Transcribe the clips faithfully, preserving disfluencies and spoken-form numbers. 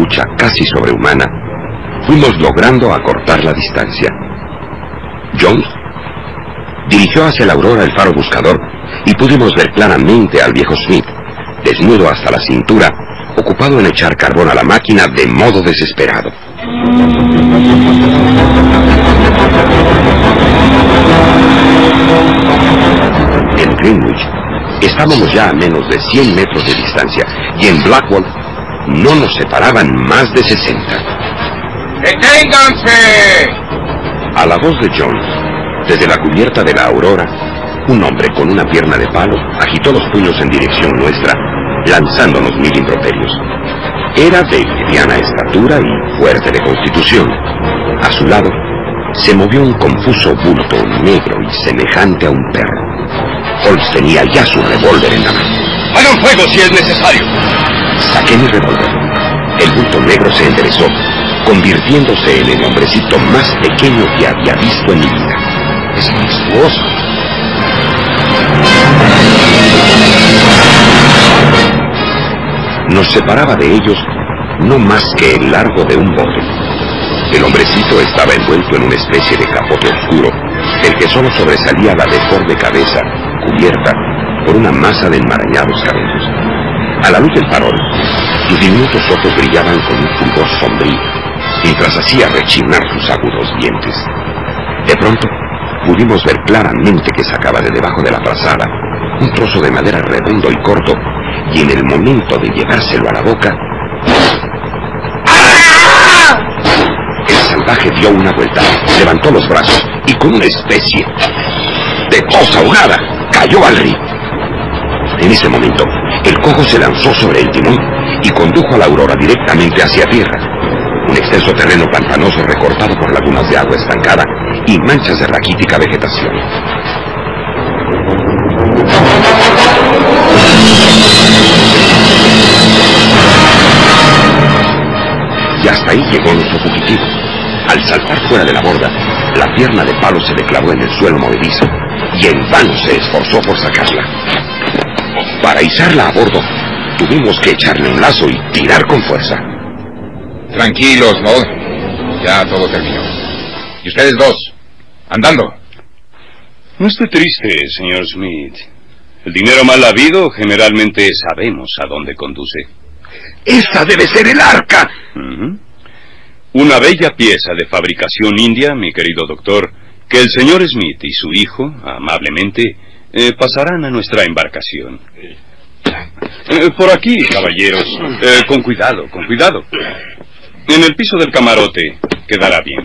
lucha casi sobrehumana, fuimos logrando acortar la distancia. Jones dirigió hacia la aurora el faro buscador y pudimos ver claramente al viejo Smith, desnudo hasta la cintura, ocupado en echar carbón a la máquina de modo desesperado. En Greenwich estábamos ya a menos de cien metros de distancia y en Blackwall no nos separaban más de sesenta. ¡Deténganse! A la voz de Jones, desde la cubierta de la aurora, un hombre con una pierna de palo agitó los puños en dirección nuestra, lanzándonos mil improperios. Era de mediana estatura y fuerte de constitución. A su lado se movió un confuso bulto negro y semejante a un perro. Holmes tenía ya su revólver en la mano. ¡Hagan fuego si es necesario! Saqué mi revólver. El bulto negro se enderezó, convirtiéndose en el hombrecito más pequeño que había visto en mi vida. Es monstruoso. Nos separaba de ellos no más que el largo de un bote. El hombrecito estaba envuelto en una especie de capote oscuro, del que solo sobresalía la deforme cabeza, cubierta por una masa de enmarañados cabellos. A la luz del farol, sus diminutos ojos brillaban con un fulgor sombrío, mientras hacía rechinar sus agudos dientes. De pronto, pudimos ver claramente que sacaba de debajo de la frazada un trozo de madera redondo y corto, y en el momento de llevárselo a la boca, el salvaje dio una vuelta, levantó los brazos y con una especie de tos ahogada cayó al río. En ese momento, el cojo se lanzó sobre el timón y condujo a la aurora directamente hacia tierra, un extenso terreno pantanoso recortado por lagunas de agua estancada y manchas de raquítica vegetación. Y hasta ahí llegó nuestro fugitivo. Al saltar fuera de la borda, la pierna de palo se le clavó en el suelo movedizo, y en vano se esforzó por sacarla. Para izarla a bordo, tuvimos que echarle un lazo y tirar con fuerza. Tranquilos, ¿no? Ya todo terminó. ¿Y ustedes dos? ¿Andando? No esté triste, señor Smith. El dinero mal habido generalmente sabemos a dónde conduce. ¡Esa debe ser el arca! Uh-huh. Una bella pieza de fabricación india, mi querido doctor, que el señor Smith y su hijo, amablemente, eh, pasarán a nuestra embarcación. Eh, por aquí, caballeros. Eh, con cuidado, con cuidado. En el piso del camarote quedará bien.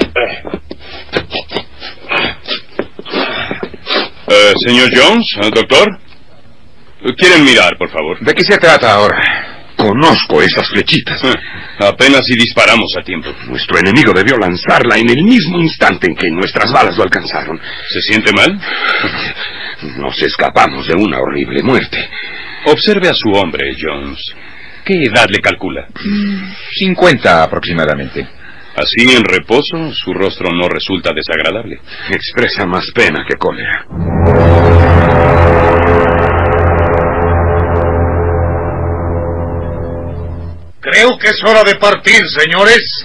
Eh, señor Jones, doctor, ¿quieren mirar, por favor? ¿De qué se trata ahora? Conozco esas flechitas. Ah, apenas si disparamos a tiempo. Nuestro enemigo debió lanzarla en el mismo instante en que nuestras balas lo alcanzaron. ¿Se siente mal? Nos escapamos de una horrible muerte. Observe a su hombre, Jones. ¿Qué edad le calcula? cincuenta aproximadamente. Así en reposo, su rostro no resulta desagradable. Expresa más pena que cólera. Creo que es hora de partir, señores.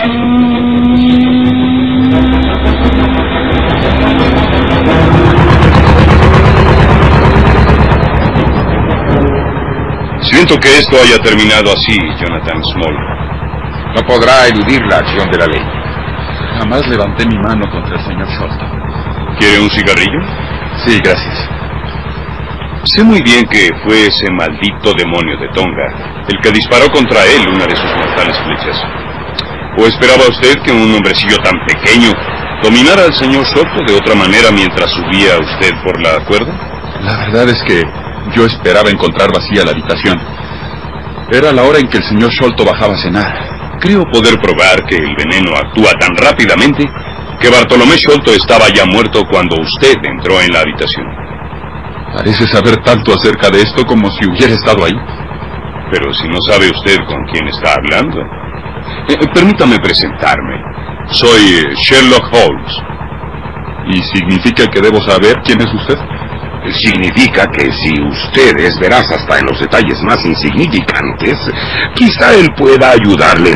Siento que esto haya terminado así, Jonathan Small. No podrá eludir la acción de la ley. Jamás levanté mi mano contra el señor Sholto. ¿Quiere un cigarrillo? Sí, gracias. Sé muy bien que fue ese maldito demonio de Tonga el que disparó contra él una de sus mortales flechas. ¿O esperaba usted que un hombrecillo tan pequeño dominara al señor Sholto de otra manera mientras subía usted por la cuerda? La verdad es que yo esperaba encontrar vacía la habitación. Era la hora en que el señor Sholto bajaba a cenar. Creo poder probar que el veneno actúa tan rápidamente que Bartolomé Sholto estaba ya muerto cuando usted entró en la habitación. Parece saber tanto acerca de esto como si hubiera estado ahí. Pero si no sabe usted con quién está hablando. Eh, permítame presentarme. Soy eh, Sherlock Holmes. ¿Y significa que debo saber quién es usted? Significa que si usted es veraz hasta en los detalles más insignificantes, quizá él pueda ayudarle